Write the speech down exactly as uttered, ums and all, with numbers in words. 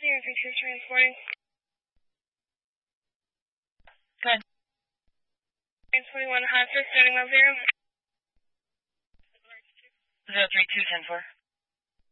Here, pictures transporting. Good. twenty-one Hot, starting one zero. Zero three two ten four.